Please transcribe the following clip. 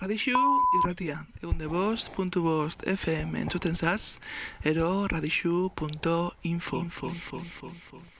Radixu irratia, egunde5.5 FM entzuten zaz, ero radixu.info.